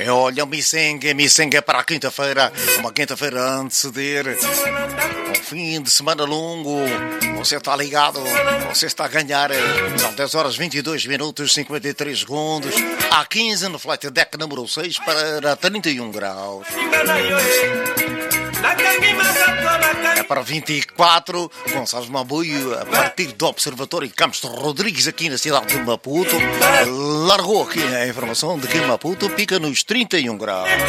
Olha, Missenga para a quinta-feira. Uma quinta-feira a anteceder um fim de semana longo. Você está ligado, você está a ganhar. São 10 horas 22 minutos 53 segundos. Há 15 no flight deck número 6 para 31 graus. É para 24, Gonçalves Mambuio, a partir do Observatório Campos de Rodrigues, aqui na cidade de Maputo. Largou aqui a informação de que Maputo pica nos 31 graus.